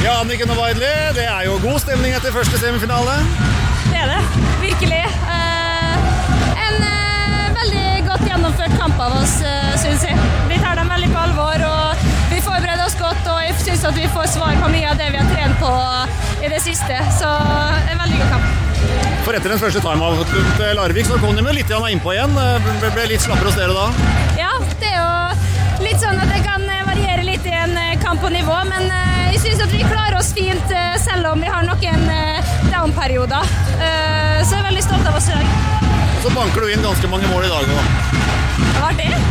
Ja, Anniken og Weidli, det jo god stemning etter første semifinale. Det det, virkelig. En veldig godt gjennomført kamp av oss, synes jeg. Vi tar dem veldig på alvor, og vi forbereder oss godt, og jeg synes at vi får svar på mye av det vi har trent på i det siste. Så en veldig god kamp. For etter den første time-out til Larvik, så kom de med litt innpå igjen. Ble litt slappere hos dere da? Ja, det jo litt sånn at det kan variere litt i en kamp på nivå, men jeg synes at vi klarer oss fint selv om vi har noen down-perioder. Så jeg er veldig stolt av oss i dag. Og så banker du inn ganske mange mål i dag også. Det var det.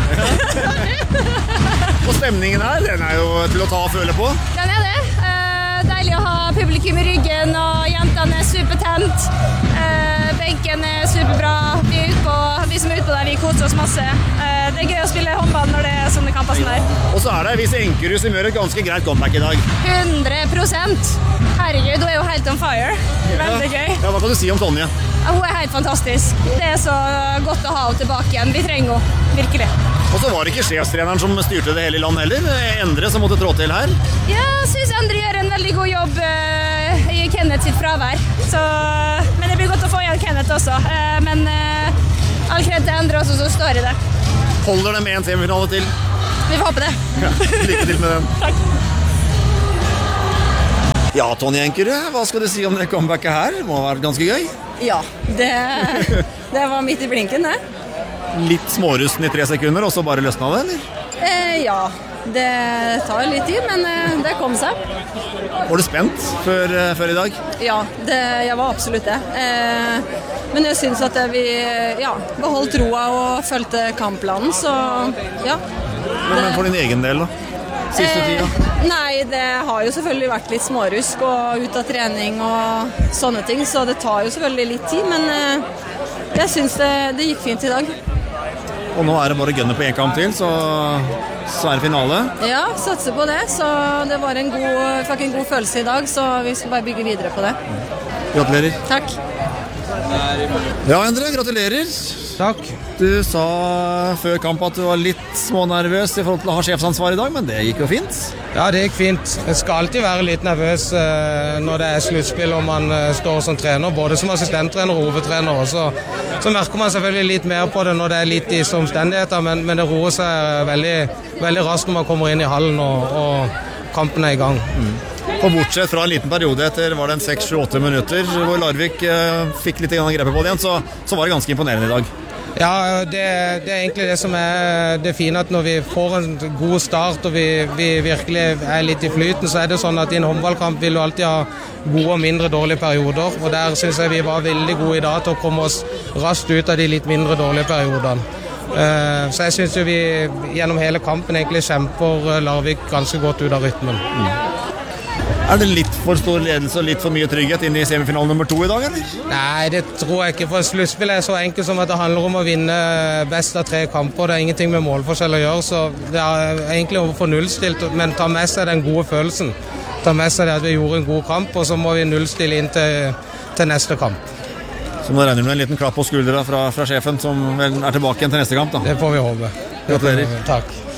Og stemningen her, den jo til å ta og føle på. Den det. Deilig å ha publikum i ryggen, og jentene supertent. Benken superbra. Vi som utpå der, vi koser oss masse. Det gøy å spille håndball når det sånne kamper som der. Og så det Vise Enkerud som gjør et ganske greit comeback i dag. 100%. Herregud, hun jo helt on fire. Veldig gøy. Ja, hva kan du si om Tonje? Hun helt fantastisk. Det så godt å ha henne tilbake igjen. Vi trenger henne, virkelig. Og så var det ikke sjefstreneren som styrte det hele i land heller. Endre som måtte trå til her. Ja, jeg synes Endre gjør en veldig god jobb i Kenneth sitt fravær. Men det blir godt å få igjen Kenneth også. Men all kred til Endre også, så står i det. Holder det med en semifinale til? Vi får håpe det. Ja, lykke til med den. Takk. Ja, Tonje Enkerud, hva skal du si om det comebacket her? Det må ha vært ganske gøy. Ja, det var midt i blinken, det. Litt smårusten i 3 sekunder, og så bare løsna det, eller? Ja, det tar litt tid, men det kom seg. Var du spent før i dag? Ja, jeg var absolutt det. Men jeg synes at vi beholdt troa og følte kampplanen, så ja. Men for din egen del da? Siste tida? Nei, det har jo selvfølgelig vært litt smårusk og ut av trening og sånne ting, så det tar jo selvfølgelig litt tid, men jeg synes det gikk fint i dag. Og nå det bare gønne på en kamp til, så det finale. Ja, satser på det, så det var fikk en god følelse i dag, så vi skal bare bygge videre på det. Gratulerer. Takk. Ja, Endre, gratulerer. Takk. Du sa før kamp at du var litt smånervøs i forhold til å ha sjefsansvar i dag, men det gikk jo fint. Ja, det gikk fint. Jeg skal alltid være litt nervøs når det sluttspill og man står som trener, både som assistenttrener og hovedtrener. Så merker man selvfølgelig litt mer på det når det litt i omstendigheter, men det roer seg veldig, veldig raskt når man kommer inn i hallen og kampen i gang. Og bortsett fra en liten periode etter, var det en 6-8 minutter, hvor Larvik fikk litt grepet på det igjen, så var det ganske imponerende i dag. Ja, det egentlig det som det fine, at når vi får en god start og vi virkelig litt i flyten, så det sånn at i en håndballkamp vil du alltid ha gode og mindre dårlige perioder, og der synes jeg vi var veldig gode i dag til å komme oss raskt ut av de litt mindre dårlige periodene. Så jeg synes jo vi gjennom hele kampen egentlig kjemper Larvik ganske godt ut av rytmen. Det litt for stor ledelse og litt for mye trygghet inn i semifinalen nummer 2 i dag, eller? Nei, det tror jeg ikke, for sluttspill så enkelt som at det handler om å vinne best av 3 kamper. Det ingenting med målforskjell å gjøre, så det egentlig å få nullstilt, men ta med seg den gode følelsen. Ta med seg det at vi gjorde en god kamp, og så må vi nullstille inn til neste kamp. Så nå regner du med en liten klapp på skuldra fra sjefen, som vel tilbake igjen til neste kamp, da? Det får vi håpe. Gratulerer. Takk.